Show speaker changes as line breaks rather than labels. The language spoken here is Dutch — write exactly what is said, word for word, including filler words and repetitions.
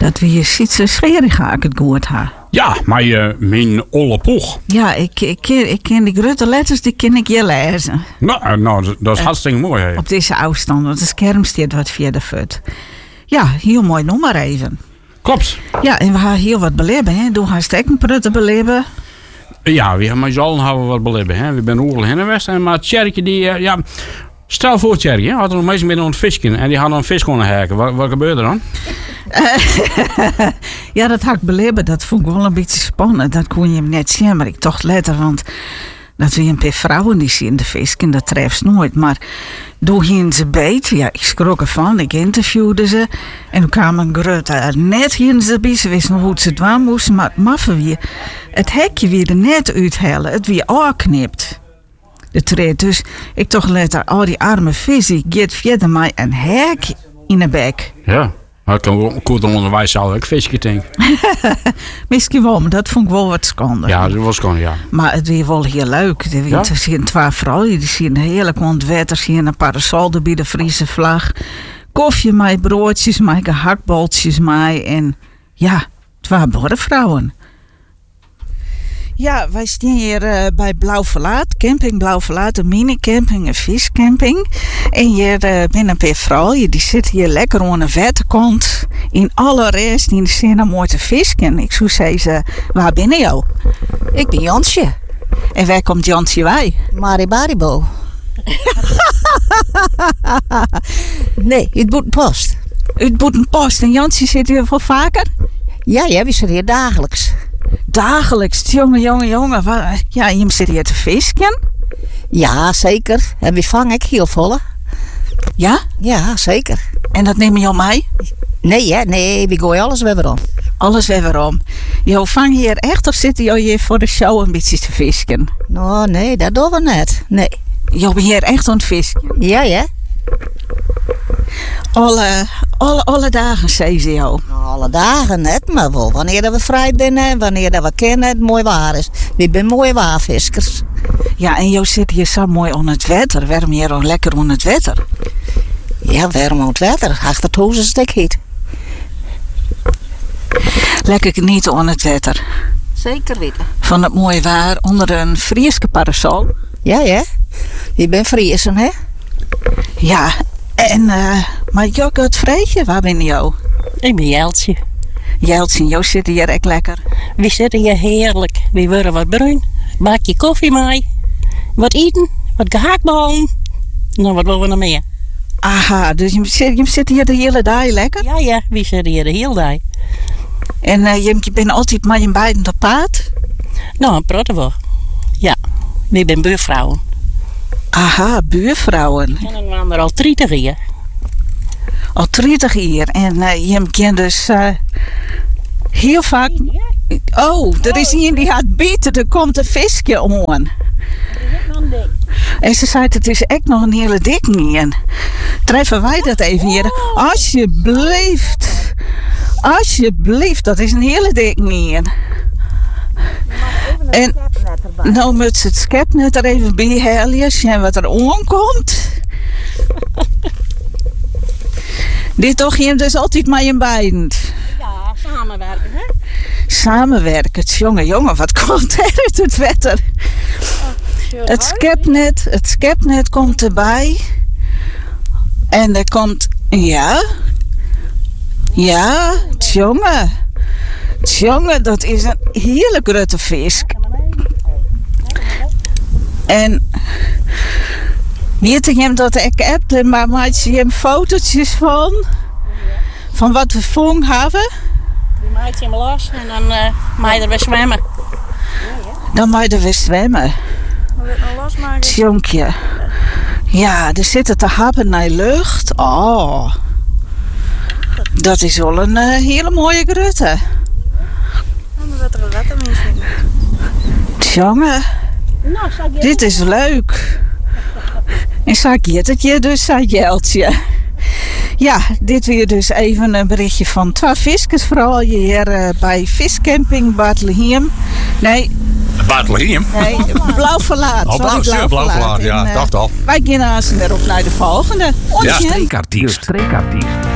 Dat we je ziet zo schwerig ga ik het gehoord ha.
Ja, maar uh, mijn olle poeg.
Ja, ik, ik, ken, ik ken die grote letters, die ken ik je lezen.
Nou, nou dat, dat is uh, hartstikke mooi. Hè.
Op deze afstand, want de scherm staat wat verder fut. Ja, heel mooi, noem maar even.
Klopt.
Ja, en we gaan heel wat beleven, hè. Doe gaan stekkenprutten beleven.
Ja, we hebben z'n allen hebben wat beleven, hè. We zijn overal heen geweest. Maar Tjerkje, die, uh, ja... Stel voor, Tjerkje, had er nog mensen met een visje en die hadden een vis kunnen haken. Wat, wat gebeurde er dan?
Uh, ja, dat had ik beleven. Dat vond ik wel een beetje spannend. Dat kon je hem net zien, maar ik dacht later, want dat we een paar vrouwen die zien de vis en dat treft nooit. Maar toen gingen ze beet, ja, ik schrok ervan, ik interviewde ze en toen kwam een grote net gingen ze bij, ze wisten nog hoe ze het doen moesten, maar het maffe weer, het hekje weer er net uithellen, het weer afknipt. De treed. Dus ik toch later al die arme vis, die gaat verder mij een hek in de bek.
Ja, maar ik kan goed onderwijs zou ik visje denken.
Misschien wel, maar dat vond ik wel wat schande.
Ja, dat was gewoon, ja.
Maar het weer wel heel leuk. Er ja? zien twee vrouwen, die zien heerlijk ontwetter, zien een parasol bij de Friese vlag. Koffie met broodjes, met gehaktbaltjes mee en ja, twee bordenvrouwen. Ja, wij staan hier uh, bij Blauw Verlaat, camping Blauw Verlaat, een mini-camping, een viscamping. En hier uh, binnen een paar vrouwen, die zitten hier lekker aan de wetterkant. In alle rest, die zijn dan mooi te visken. Ik zou zeggen, waar ben jou?
Ik ben Jansje.
En waar komt Jansje bij?
Maribaribo. Nee, uit Boetenpost.
Uit Boetenpost. En Jansje zit hier veel vaker?
Ja, ja, we zitten hier dagelijks.
Dagelijks, jongen, jongen, jongen. Ja, je zit hier te visken?
Ja, zeker. En we vangen ik heel volle.
Ja?
Ja, zeker.
En dat neem je al mee?
Nee, hè? Nee, we gooien alles weer om.
Alles weer om. Jo, vang je hier echt of zit je hier voor de show een beetje te visken?
Nou, nee, dat doen we net. Nee.
Jo, ben je hier echt aan het visken?
Ja, ja.
Alle, alle, alle dagen, zei ze jou.
Alle dagen net, maar wel wanneer dat we vrij zijn en wanneer dat we kennen het mooi waar is. We zijn mooie waarviskers.
Ja, en jou zit hier zo mooi onder het wetter. Waarom je ook lekker onder het wetter?
Ja, waarom onder het wetter? Achter het huis is het dik heet.
Lekker genieten onder het wetter.
Zeker weten.
Van het mooie waar onder een Frieske parasol.
Ja, ja. Je bent Friesen, hè?
Ja, en uh, maar Jokke, het vreetje, waar ben je jou?
Ik ben Jeltje.
Jeltje, jou zit hier echt lekker.
We zitten hier heerlijk. We worden wat bruin. Maak je koffie mee. Wat eten. Wat gehaktballen. Nou, wat willen we nog meer?
Aha, dus je zit, je zit hier de hele dag lekker?
Ja, ja, we zitten hier de hele dag.
En uh, je, je bent altijd met je beiden op paard?
Nou, praten we. Ja, we zijn buurvrouwen.
Aha, buurvrouwen.
En dan waren er al dertig hier.
Al dertig hier. En uh, je kent dus uh, heel vaak... Oh, er is iemand die gaat bieten. Er komt een visje om. En ze zei, het is echt nog een hele dik niet. Treffen wij dat even hier. Alsjeblieft. Alsjeblieft, dat is een hele dik niet. En nou moet ze het skepnet er even bij halen. Zien wat er aankomt. Dit toch je dus altijd met je beiden.
Ja, samenwerken, hè?
Samenwerken, jongen, jongen, wat komt er uit het wetter? Oh, het skepnet, het skepnet komt erbij. En er komt, ja, ja, jongen, jongen, dat is een heerlijk grote vis. En weet je hem dat ik heb, maar maak je hem fotootjes van, van wat we vangen hebben?
Dan maak je hem los en dan uh, mag je er weer zwemmen.
Dan mag je er weer zwemmen. Tjonkje. Ja, er zitten te happen naar lucht. Oh. Dat is wel een uh, hele mooie grutte. Tjonge. Dit is leuk. En zag je het je dus, zei Jeltje. Ja, dit weer dus even een berichtje van twee viskers. Vooral hier uh, bij Viscamping Bartlehem. Nee.
Bartlehem?
Nee, Blauw Verlaat.
Oh, blauw, Sorry, blauw Verlaat, ja,
uh,
dacht al.
Wij gaan weer op naar de volgende.
Ja, streekartiest. De streekartiest.